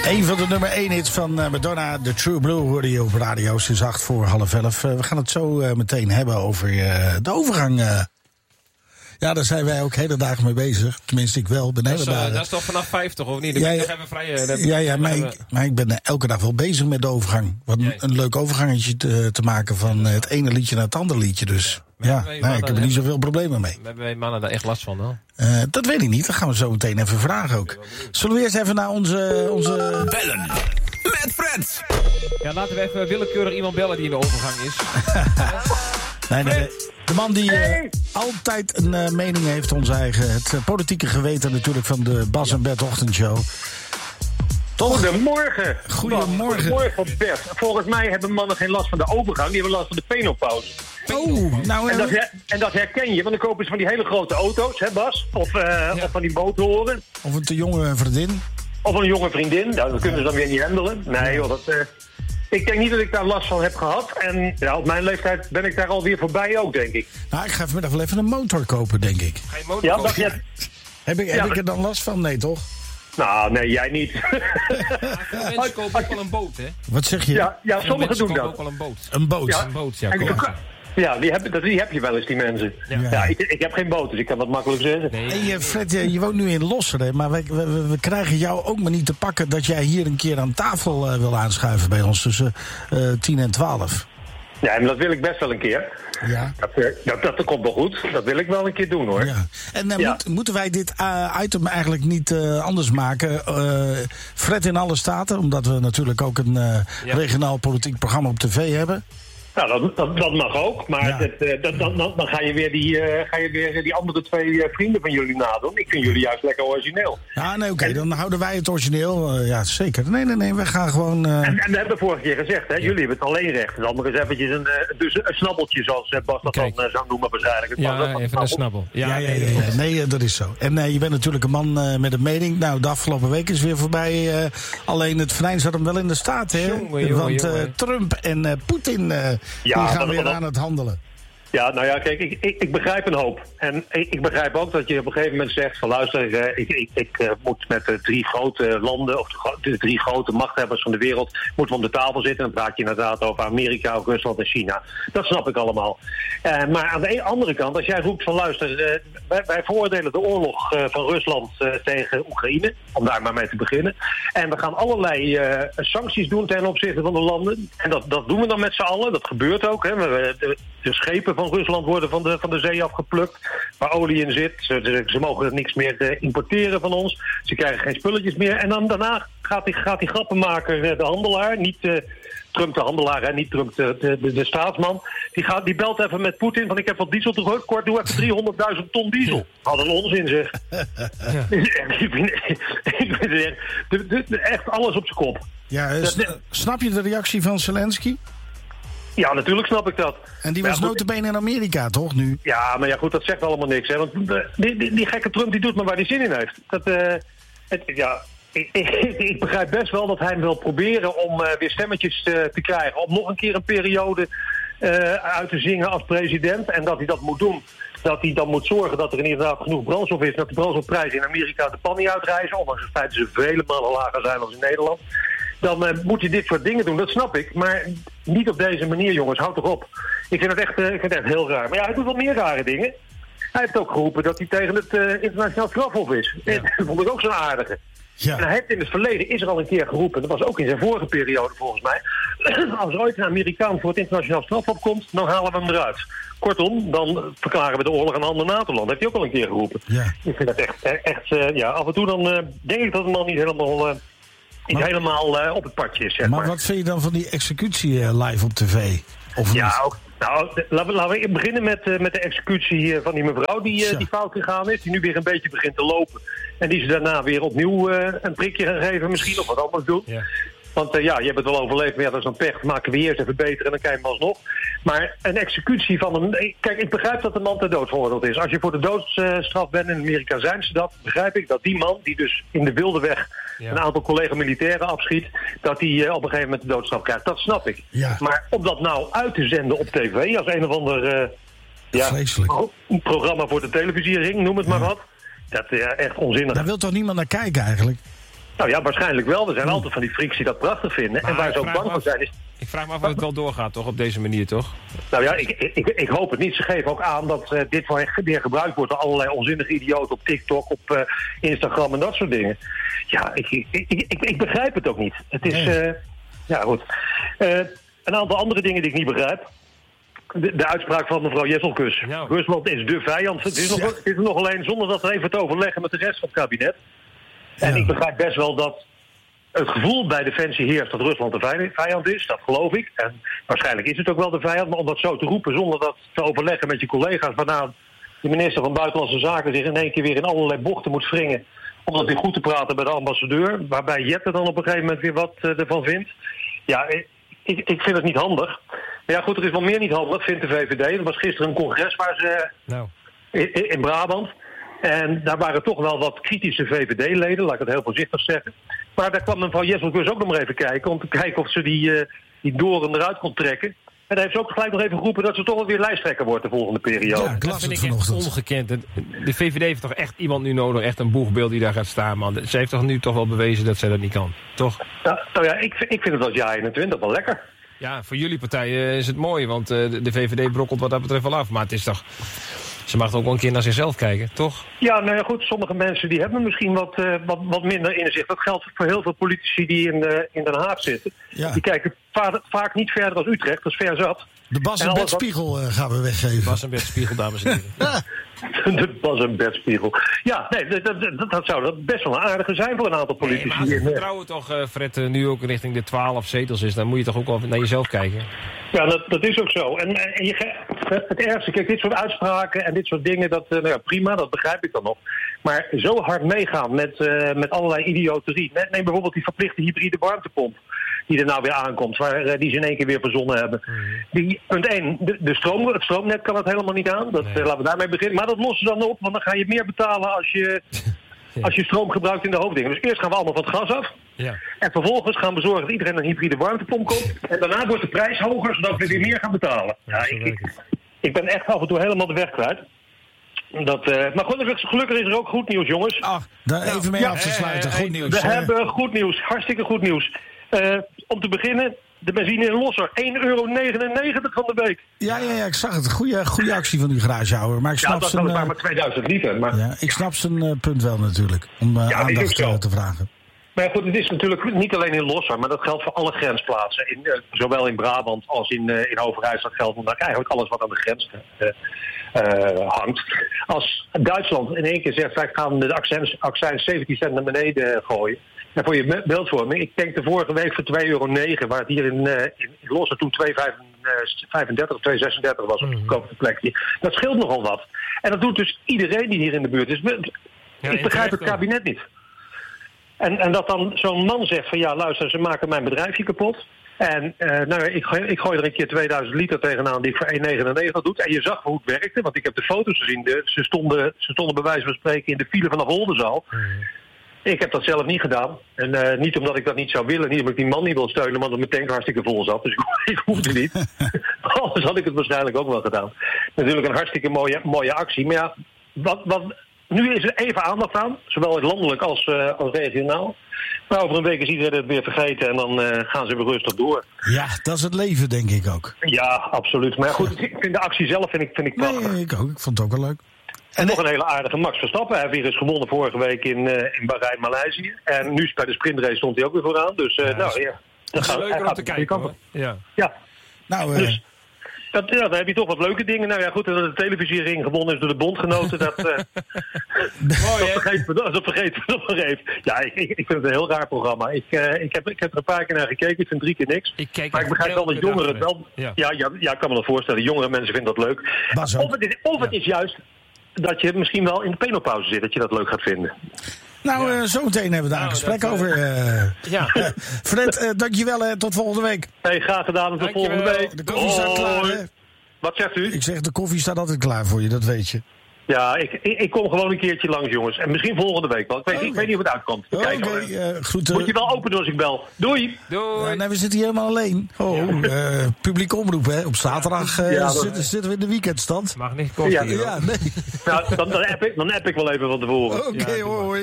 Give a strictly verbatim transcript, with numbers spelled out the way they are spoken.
Een van de nummer één hits van Madonna, The True Blue, hoorde je op radio sinds acht voor half elf. Uh, we gaan het zo uh, meteen hebben over uh, de overgang. Uh. Ja, daar zijn wij ook hele dagen mee bezig. Tenminste, ik wel. Ben dat, is, uh, dat is toch vanaf vijftig, of niet? Dan ja, ja, nog even vrij, uh, ja, ja maar, ik, maar ik ben elke dag wel bezig met de overgang. Wat een, een leuk overgangetje te, te maken van uh, het ene liedje naar het andere liedje. Dus ja, ja nee, mannen, ik heb er niet zoveel problemen mee. Hebben wij mannen daar echt last van, dan? Uh, dat weet ik niet. Dat gaan we zo meteen even vragen ook. Zullen we eerst even naar onze... onze... Bellen met Fred. Ja, laten we even willekeurig iemand bellen die in de overgang is. nee, nee, nee. De man die uh, altijd een uh, mening heeft, onze eigen. Het uh, politieke geweten natuurlijk van de Bas en Bert ochtendshow. Toch? Goedemorgen. Goedemorgen. Goedemorgen, Bert. Volgens mij hebben mannen geen last van de overgang, die hebben last van de penopauze. Oh, nou, en, dat her, en dat herken je, want dan kopen ze van die hele grote auto's, hè Bas? Of, uh, ja. of van die motoren. Of een te jonge vriendin. Of een jonge vriendin, nou, dat kunnen ze dan weer niet handelen. Nee joh, dat... Uh, Ik denk niet dat ik daar last van heb gehad. En ja, op mijn leeftijd ben ik daar alweer voorbij ook, denk ik. Nou, ik ga vanmiddag wel even een motor kopen, denk ik. Ga je motor ja, kopen? Dat, ja. Heb ik, heb ja, ik er dan last van? Nee, toch? Nou, nee, jij niet. Ja, mensen kopen ook wel een boot, hè? Wat zeg je? Ja, ja sommigen doen dat. ook wel een boot. Een boot? Ja, een boot, ja. Ja, die heb, die heb je wel eens, die mensen. Ja, ja ik, ik heb geen boot, dus ik kan dat makkelijk zeggen. Nee. Hey, Fred, je woont nu in Losser, maar we, we, we krijgen jou ook maar niet te pakken dat jij hier een keer aan tafel uh, wil aanschuiven bij ons tussen uh, tien en twaalf. Ja, en dat wil ik best wel een keer. Ja. Dat, dat, dat, dat komt wel goed. Dat wil ik wel een keer doen, hoor. Ja. En uh, ja. moet, moeten wij dit uh, item eigenlijk niet uh, anders maken? Uh, Fred in alle staten, omdat we natuurlijk ook een uh, ja. regionaal politiek programma op tv hebben. Nou, dat, dat, dat mag ook, maar ja. dat, uh, dat, dan, dan ga je weer die, uh, ga je weer die andere twee uh, vrienden van jullie nadoen. Ik vind jullie juist lekker origineel. Ja, nee, oké, okay, dan houden wij het origineel. Uh, ja, zeker. Nee, nee, nee, we gaan gewoon... Uh... En, en we hebben vorige keer gezegd, hè, ja. jullie hebben het alleen recht. En dan nog eens eventjes een, dus een snabbeltje, zoals uh, Bas dat okay. dan uh, zou noemen waarschijnlijk. Het ja, was, even snabbel. een snabbel. Ja, ja, ja, ja, ja. Nee, uh, dat is zo. En uh, je bent natuurlijk een man uh, met een mening. Nou, de afgelopen week is weer voorbij. Uh, alleen het venijn zat hem wel in de staat, hè? Jongen, jongen, Want uh, Trump en uh, Poetin uh, ja, die gaan weer aan het handelen. Ja, nou ja, kijk, ik, ik, ik begrijp een hoop. En ik, ik begrijp ook dat je op een gegeven moment zegt van luister, uh, ik, ik, ik uh, moet met de drie grote landen, of de, de drie grote machthebbers van de wereld, moeten we om de tafel zitten. En dan praat je inderdaad over Amerika, Rusland en China. Dat snap ik allemaal. Uh, maar aan de andere kant, als jij roept van luister, uh, wij, wij veroordelen de oorlog uh, van Rusland uh, tegen Oekraïne, om daar maar mee te beginnen. En we gaan allerlei uh, sancties doen ten opzichte van de landen. En dat, dat doen we dan met z'n allen. Dat gebeurt ook. Hè. We, de, de schepen van Rusland worden van de, van de zee afgeplukt, waar olie in zit. Ze, ze mogen niks meer uh, importeren van ons. Ze krijgen geen spulletjes meer. En dan daarna gaat die, gaat die grappenmaker, uh, de handelaar, niet uh, Trump de handelaar, hè, niet Trump de, de, de, de staatsman, die, gaat, die belt even met Poetin van ik heb wat diesel tekort, doe even driehonderdduizend ton diesel. Wat een onzin zeg. Ja. ik vind, ik vind echt, de, de, de, echt alles op zijn kop. Ja, s- snap je de reactie van Zelensky? Ja, natuurlijk snap ik dat. En die was ja, nota bene in Amerika, toch, nu? Ja, maar ja, goed, dat zegt allemaal niks. Hè? Want die, die, die gekke Trump, die doet maar waar hij zin in heeft. Dat, uh, het, ja, ik, ik, ik begrijp best wel dat hij wil proberen om uh, weer stemmetjes uh, te krijgen. Om nog een keer een periode uh, uit te zingen als president. En dat hij dat moet doen. Dat hij dan moet zorgen dat er inderdaad genoeg brandstof is. Dat de brandstofprijzen in Amerika de pan niet uitreizen. Ondanks het feit dat ze vele malen lager zijn dan in Nederland. Dan uh, moet je dit soort dingen doen, dat snap ik. Maar niet op deze manier, jongens. Houd toch op. Ik vind het echt, uh, ik vind het echt heel raar. Maar ja, hij doet wel meer rare dingen. Hij heeft ook geroepen dat hij tegen het uh, internationaal strafhof is. Ja. Dat vond ik ook zo'n aardige. Ja. En hij heeft in het verleden, is er al een keer geroepen, dat was ook in zijn vorige periode volgens mij. Als er ooit een Amerikaan voor het internationaal strafhof komt, dan halen we hem eruit. Kortom, dan verklaren we de oorlog aan een ander NATO-land. Dat heeft hij ook al een keer geroepen. Ja. Ik vind dat echt, echt uh, ja, af en toe dan uh, denk ik dat de man niet helemaal... Uh, Niet maar, helemaal uh, op het padje is, zeg maar. Maar wat vind je dan van die executie uh, live op tv? Of ja, ook, nou, laten we, laten we beginnen met, uh, met de executie uh, van die mevrouw die, uh, die fout gegaan is. Die nu weer een beetje begint te lopen. En die ze daarna weer opnieuw uh, een prikje gaan geven misschien, of wat anders doen. Ja. Want uh, ja, je hebt het wel overleefd, maar ja, dat is een pech. Maken we eerst even beter en dan krijg je hem alsnog. Maar een executie van een... Kijk, ik begrijp dat de man ter dood veroordeeld is. Als je voor de doodstraf bent, in Amerika zijn ze dat, begrijp ik dat die man, die dus in de wilde weg ja. een aantal collega-militairen afschiet, dat die uh, op een gegeven moment de doodstraf krijgt. Dat snap ik. Ja. Maar om dat nou uit te zenden op tv, als een of ander uh, ja, een programma voor de televisiering, noem het ja. maar wat. Dat is uh, echt onzinnig. Daar wil toch niemand naar kijken eigenlijk? Nou ja, waarschijnlijk wel. Er zijn altijd van die freaks die dat prachtig vinden. Maar en waar ze ik ook vraag bang me voor af- zijn is... Ik vraag me af of het wel doorgaat, toch? Op deze manier, toch? Nou ja, ik, ik, ik hoop het niet. Ze geven ook aan dat uh, dit weer gebruikt wordt door allerlei onzinnige idioten op TikTok, op uh, Instagram en dat soort dingen. Ja, ik, ik, ik, ik, ik begrijp het ook niet. Het is... Uh, ja, goed. Uh, een aantal andere dingen die ik niet begrijp. De, de uitspraak van mevrouw Jesselkus. Ja. Rusland is de vijand. Het is, nog, het is nog alleen zonder dat er even te overleggen met de rest van het kabinet. En Ja. ik begrijp best wel dat het gevoel bij Defensie heerst dat Rusland de vijand is. Dat geloof ik. En waarschijnlijk is het ook wel de vijand. Maar om dat zo te roepen zonder dat te overleggen met je collega's, waarna de minister van Buitenlandse Zaken zich in één keer weer in allerlei bochten moet wringen om dat weer goed te praten bij de ambassadeur. Waarbij Jette dan op een gegeven moment weer wat uh, ervan vindt. Ja, ik, ik vind het niet handig. Maar ja, goed, er is wel meer niet handig, vindt de V V D. Er was gisteren een congres waar ze Nou. in, in Brabant. En daar waren toch wel wat kritische V V D-leden, laat ik het heel voorzichtig zeggen. Maar daar kwam mevrouw Jesselkus ook nog maar even kijken, om te kijken of ze die, uh, die doren eruit kon trekken. En daar heeft ze ook gelijk nog even geroepen dat ze toch wel weer lijsttrekker wordt de volgende periode. Ja, ik las Dat vind het ik echt vanochtend. ongekend. De, de V V D heeft toch echt iemand nu nodig, echt een boegbeeld die daar gaat staan, man. Ze heeft toch nu toch wel bewezen dat zij dat niet kan, toch? Nou, nou ja, ik, ik vind het als jaar eenentwintig wel lekker. Ja, voor jullie partij uh, is het mooi, want uh, de, de V V D brokkelt wat dat betreft wel af. Maar het is toch... Ze mag ook wel een keer naar zichzelf kijken, toch? Ja, nou ja, goed, sommige mensen die hebben misschien wat, uh, wat, wat minder inzicht. Dat geldt voor heel veel politici die in, uh, in Den Haag zitten. Ja. Die kijken va- vaak niet verder dan Utrecht, dat is ver zat. De Bas En en alles Bert wat- Spiegel uh, gaan we weggeven. Bas en Bert Spiegel, dames en heren. De Bas en Bert Spiegel. Ja, nee, dat, dat, dat, dat zou dat best wel een aardige zijn voor een aantal Nee, politici. maar ze in, uh, vertrouwen toch, uh, Fred, uh, nu ook richting de twaalf zetels is. Dan moet je toch ook wel naar jezelf kijken. Ja, dat, dat is ook zo. En, en je, ge- het ergste, kijk, dit soort uitspraken en dit soort dingen, dat, uh, nou ja, prima, dat begrijp ik dan nog. Maar zo hard meegaan met, uh, met allerlei idioterie. Neem neem bijvoorbeeld die verplichte hybride warmtepomp die er nou weer aankomt, waar uh, die ze in één keer weer verzonnen hebben. Mm. Die, punt één, de, de stroom, het stroomnet kan het helemaal niet aan. Dat, Nee. uh, laten we daarmee beginnen. Maar dat lossen ze dan op, want dan ga je meer betalen als je, Ja. als je stroom gebruikt in de hoofddingen. Dus eerst gaan we allemaal van het gas af. Ja. En vervolgens gaan we zorgen dat iedereen een hybride warmtepomp koopt. En daarna wordt de prijs hoger, zodat we weer meer gaan betalen. Ja, zo ik, werkt ik, ik ben echt af en toe helemaal de weg kwijt. Dat, uh, maar goed, gelukkig is er ook goed nieuws, jongens. Ach, daar even mee ja, af te sluiten. eh, eh, Goed nieuws. We Eh, hebben goed nieuws, hartstikke goed nieuws. Uh, om te beginnen, de benzine in Losser, één euro negenennegentig van de week. Ja, ja, ja, ik zag het. Goeie, goede actie van die garagehouder. Maar ik Ja, snap dat is zijn, weliswaar uh, maar tweeduizend liter. Maar, ja, ik snap zijn uh, punt wel natuurlijk. Om uh, Ja, dat is aandacht ook zo. uh, te vragen. maar goed, het is natuurlijk niet alleen in Losser, maar dat geldt voor alle grensplaatsen. In, uh, zowel in Brabant als in, uh, in Overijssel geldt omdat eigenlijk alles wat aan de grens uh, uh, hangt. Als Duitsland in één keer zegt, wij gaan de accijns, accijns zeventien cent naar beneden gooien. En voor je beeldvorming, ik denk de vorige week voor twee euro negen, waar het hier in, uh, in Losser toen twee vijfendertig of twee zesendertig was op het goedkoopste plekje. Dat scheelt nogal wat. En dat doet dus iedereen die hier in de buurt is. Ja, ik begrijp het terecht ook. kabinet niet. En, en dat dan zo'n man zegt van ja, luister, ze maken mijn bedrijfje kapot. En uh, nou, ik, gooi, ik gooi er een keer tweeduizend liter tegenaan die ik voor één negenennegentig doet. En je zag hoe het werkte, want ik heb de foto's gezien. De, ze, stonden, ze stonden bij wijze van spreken in de file vanaf Oldenzaal. Ik heb dat zelf niet gedaan. En uh, niet omdat ik dat niet zou willen, niet omdat ik die man niet wil steunen, maar omdat mijn tank hartstikke vol zat. Dus ik, ik hoefde niet. Anders had ik het waarschijnlijk ook wel gedaan. Natuurlijk een hartstikke mooie, mooie actie. Maar ja, wat, wat, nu is er even aandacht aan, zowel landelijk als, uh, als regionaal. Maar over een week is iedereen het weer vergeten en dan uh, gaan ze weer rustig door. Ja, dat is het leven, denk ik ook. Ja, absoluut. Maar goed, ik vind de actie zelf vind ik, vind ik prachtig. Nee, ik ook. Ik vond het ook wel leuk. En nog een hele aardige Max Verstappen. Hij heeft weer eens gewonnen vorige week in, uh, in Bahrein, Maleisië. En nu bij de sprintrace stond hij ook weer vooraan. Dus uh, Ja, nou dat is- ja. Dat Dan is gaat- leuker hij om gaat te de goede kijken, kant hoor. op. Ja. Ja, Nou, uh, dus dat, ja, dan heb je toch wat leuke dingen. Nou ja, goed, dat de televisiering gewonnen is door de bondgenoten. Dat, uh, Mooi, dat hè? vergeet me dat vergeet me nog maar even. Ja, ik, ik, ik vind het een heel raar programma. Ik, uh, ik, heb, ik heb er een paar keer naar gekeken. Ik vind drie keer niks. Ik kijk Maar ik echt begrijp wel dat elke jongeren het dag wel... mee. Ja. Ja, ja, ja, ik kan me dat voorstellen. Jongere mensen vinden dat leuk. Bas ook. Of het is, of het is juist dat je misschien wel in de penopauze zit. Dat je dat leuk gaat vinden. nou uh, zometeen hebben we daar Nou, een gesprek dat, uh, over. Uh, Ja. Fred, uh, dankjewel. Hè. Tot volgende week. Hey, graag gedaan. Tot Dankjewel. volgende week. De koffie staat klaar, Hoi. hè? Wat zegt u? Ik zeg, de koffie staat altijd klaar voor je, dat weet je. Ja, ik, ik, ik kom gewoon een keertje langs, jongens. En misschien volgende week. Want ik weet, Oké. ik weet niet of het uitkomt. We Oké, kijken wel. uh, groeten. Moet je wel open doen als ik bel. Doei! Doei. Ja, nee, we zitten hier helemaal alleen. Oh, uh, publiek omroep, hè. Op zaterdag uh, Ja, dat- zitten, zitten we in de weekendstand. Mag niet kosten. Ja, hier, hoor. Ja, nee. Nou, dan, dan, app ik, dan app ik wel even van tevoren. Oké, Ja, doe hoor, maar. hoor.